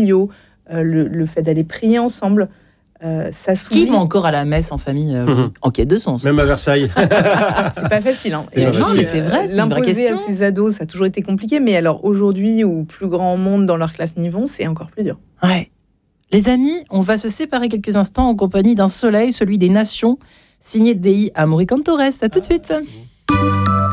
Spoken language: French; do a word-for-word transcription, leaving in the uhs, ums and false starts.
familiaux, euh, le, le fait d'aller prier ensemble. Euh, ça Qui vont encore à la messe en famille euh, mmh. en quête de sens? Même à Versailles. C'est pas facile. Hein. C'est, pas facile. Mais c'est vrai, c'est une vraie question. L'imposer à ces ados, ça a toujours été compliqué. Mais alors aujourd'hui, où plus grand monde dans leur classe n'y vont, c'est encore plus dur. Ouais. Les amis, on va se séparer quelques instants en compagnie d'un soleil, celui des nations, signé Dei Amori Cantores. À tout de suite.